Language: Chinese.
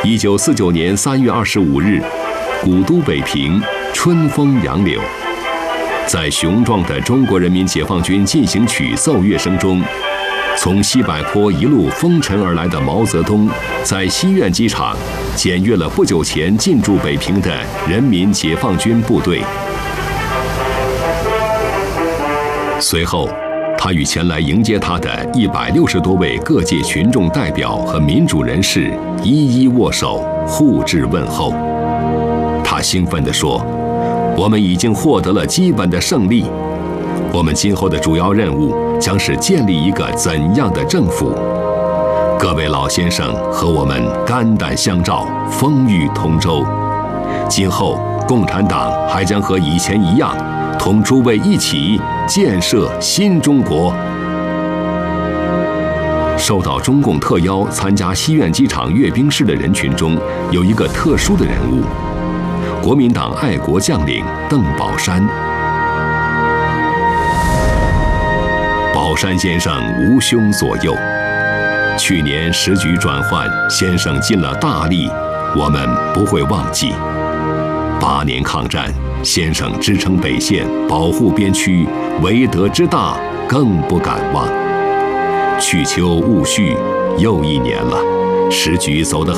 1949年3月25日，古都北平春风杨柳，在雄壮的中国人民解放军进行曲奏乐声中，从西柏坡一路风尘而来的毛泽东，在西苑机场检阅了不久前进驻北平的人民解放军部队。随后，他与前来迎接他的160多位各界群众代表和民主人士一一握手，互致问候。他兴奋地说：“我们已经获得了基本的胜利，我们今后的主要任务将是建立一个怎样的政府？各位老先生和我们肝胆相照，风雨同舟。今后共产党还将和以前一样，同诸位一起建设新中国。”受到中共特邀参加西苑机场阅兵式的人群中，有一个特殊的人物——国民党爱国将领邓宝山。宝山先生无兄左右，去年时局转换，先生尽了大力，我们不会忘记。8年抗战，先生支撑北线，保护边区，为德之大，更不敢忘。去秋戊戌，又1年了，时局走得